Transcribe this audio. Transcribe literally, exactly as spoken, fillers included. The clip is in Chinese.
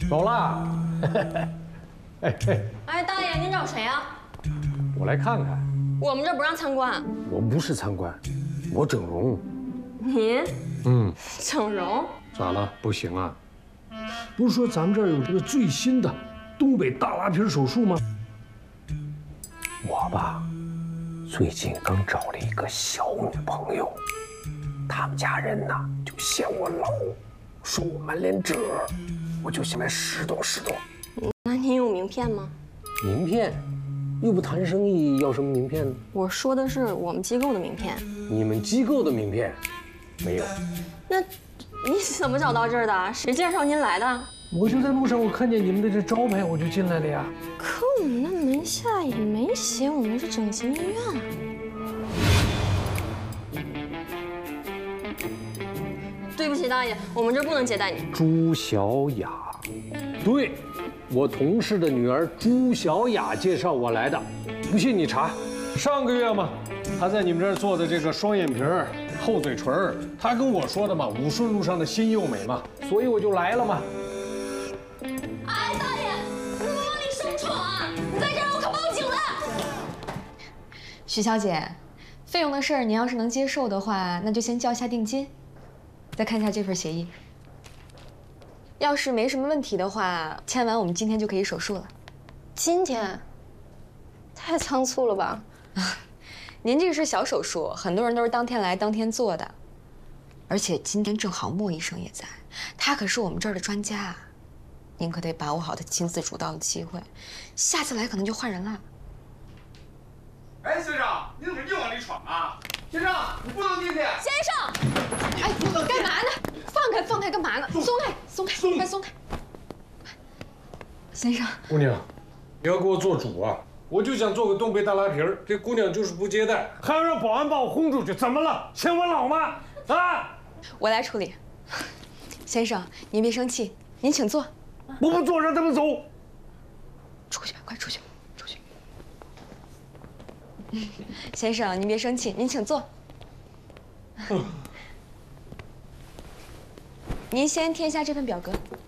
走啦。哎哎， 哎，大爷，您找谁啊？ 我来看看。 我们这不让参观。 我不是参观，我整容。 您？ 嗯， 整容？ 咋了？不行啊？不是说咱们这儿有这个最新的东北大拉皮手术吗？我吧，最近刚找了一个小女朋友，他们家人呐就嫌我老，说我满脸褶，我就想来拾掇拾掇。 那您有名片吗？ 名片？又不谈生意，要什么名片呢？ 我说的是我们机构的名片。 你们机构的名片？没有。 那你怎么找到这儿的？谁介绍您来的？ 我就在路上，我看见你们的这招牌，我就进来了呀。 可我们那门下也没写我们是整形医院啊。对不起，大爷，我们这不能接待你。 朱小雅，对，我同事的女儿朱小雅介绍我来的，不信你查。上个月嘛，她在你们这儿做的这个双眼皮儿、厚嘴唇儿，她跟我说的嘛，武顺路上的新幼美嘛，所以我就来了嘛。 哎，大爷，你怎么往里生闯啊？你再这样，我可报警了。 许小姐，费用的事儿，您要是能接受的话，那就先交一下定金，再看一下这份协议。要是没什么问题的话，签完我们今天就可以手术了。 今天？太仓促了吧？ 啊，您这个是小手术，很多人都是当天来当天做的。而且今天正好莫医生也在，他可是我们这儿的专家，您可得把握好他亲自主导的机会，下次来可能就换人了。 哎，先生，你怎么硬往里闯啊？先生，你不能进去。 先生， 哎，干嘛呢？放开，放开，干嘛呢？松开，松开，松开，松开。先生， 姑娘，你要给我做主啊！我就想做个东北大拉皮儿，这姑娘就是不接待，还要让保安把我轰出去，怎么了？嫌我老吗？啊！ 我来处理。先生，您别生气，您请坐。 我不坐，让他们走。 出去吧，快出去，出去。先生，您别生气，您请坐。您先填一下这份表格。